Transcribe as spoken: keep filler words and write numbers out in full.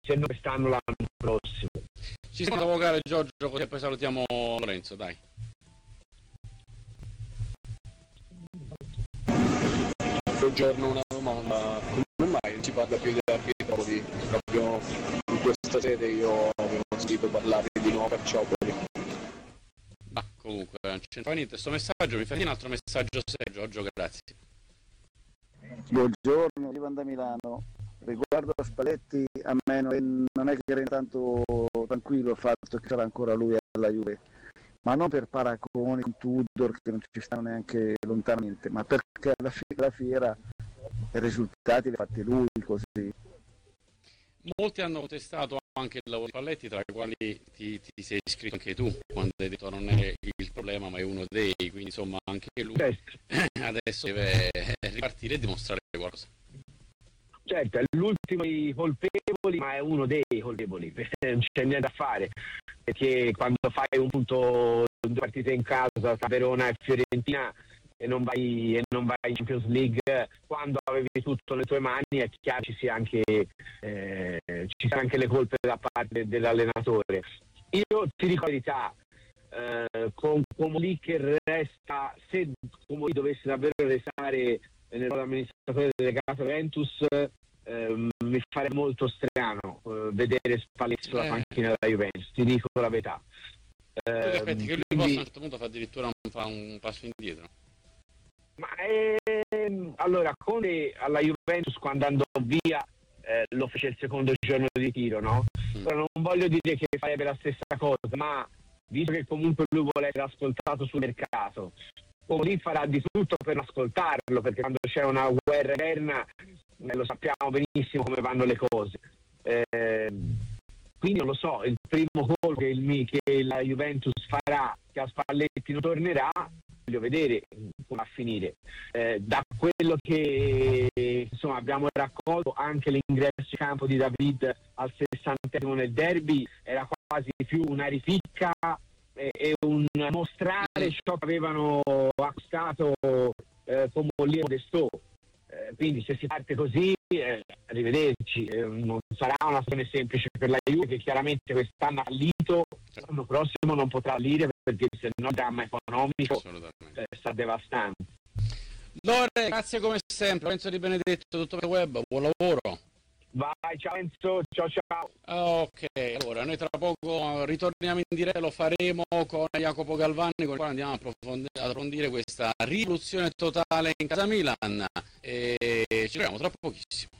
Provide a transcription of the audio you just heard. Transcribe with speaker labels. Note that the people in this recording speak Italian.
Speaker 1: se non quest'anno l'anno prossimo.
Speaker 2: Ci siamo da avvocare Giorgio, così poi salutiamo Lorenzo, dai.
Speaker 3: Buongiorno, una domanda: come mai non si parla più di Pietropoli? Proprio in questa sede io avevo sentito parlare di nuovo Calciopoli.
Speaker 2: Ma comunque non c'entra niente questo messaggio, mi fai un altro messaggio serio, Giorgio, grazie.
Speaker 4: Buongiorno, Ivan da Milano. Riguardo a Spalletti, a me non è che rende tanto tranquillo il fatto che sarà ancora lui alla Juve, ma non per paragoni con Tudor che non ci stanno neanche lontanamente, ma perché alla fine della fiera i risultati li ha fatti lui così.
Speaker 2: Molti hanno contestato anche il lavoro di Spalletti, tra i quali ti, ti sei iscritto anche tu, quando hai detto non è il problema ma è uno dei, quindi insomma anche lui adesso deve ripartire e dimostrare qualcosa.
Speaker 1: Certo, è l'ultimo dei colpevoli, ma è uno dei colpevoli, non c'è niente da fare, perché quando fai un punto, due partite in casa tra Verona e Fiorentina e non vai e non vai in Champions League, quando avevi tutto nelle tue mani è chiaro ci sia anche eh, ci siano anche le colpe da parte dell'allenatore. Io ti dico la verità, eh, con Comolli che resta, se Comolli dovesse davvero restare nell'amministratore delegato Juventus, eh, mi farebbe molto strano eh, vedere Spalletti sulla
Speaker 2: eh.
Speaker 1: panchina della Juventus, ti dico la verità.
Speaker 2: Tu
Speaker 1: Eh,
Speaker 2: aspetti che lui
Speaker 1: quindi...
Speaker 2: possa a un certo punto fare addirittura un, fa un passo indietro?
Speaker 1: Ma ehm, allora Conte alla Juventus quando andò via eh, lo fece il secondo giorno di tiro, no?
Speaker 2: Mm.
Speaker 1: Ora non voglio dire che farebbe la stessa cosa, ma visto che comunque lui vuole essere ascoltato sul mercato, Comolli farà di tutto per non ascoltarlo, perché quando c'è una guerra eterna eh, lo sappiamo benissimo come vanno le cose. Eh, quindi non lo so, il primo gol che, il, che la Juventus farà, che a Spalletti non tornerà, voglio vedere come va a finire. Eh, da quello che insomma abbiamo raccolto, anche l'ingresso in campo di David al sessantesimo nel derby era quasi più una ripicca e, e un mostrare ciò che avevano acquistato eh, come Lì e Modestò. Eh, quindi se si parte così, eh, arrivederci, eh, non sarà una stagione semplice per la Juve, che chiaramente quest'anno ha fallito, l'anno prossimo non potrà fallire perché se no il dramma economico eh, sta devastando.
Speaker 2: Lore, grazie come sempre, Lorenzo Di Benedetto, tutto per web, buon lavoro.
Speaker 1: Vai, ciao Enzo, ciao ciao.
Speaker 2: Ok, allora noi tra poco ritorniamo in diretta, lo faremo con Jacopo Galvani, con il quale andiamo a approfondire, ad approfondire questa rivoluzione totale in casa Milan e ci vediamo tra pochissimo.